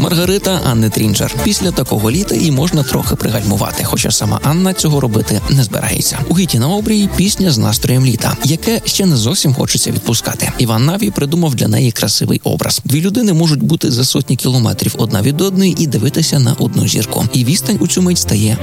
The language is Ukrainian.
Маргарита Анни Трінчер. Після такого літа і можна трохи пригальмувати, хоча сама Анна цього робити не збирається. У гіті на обрії пісня з настроєм літа, яке ще не зовсім хочеться відпускати. Іван Навій придумав для неї красивий образ. Дві людини можуть бути за сотні кілометрів одна від одної і дивитися на одну зірку. І відстань у цю мить стає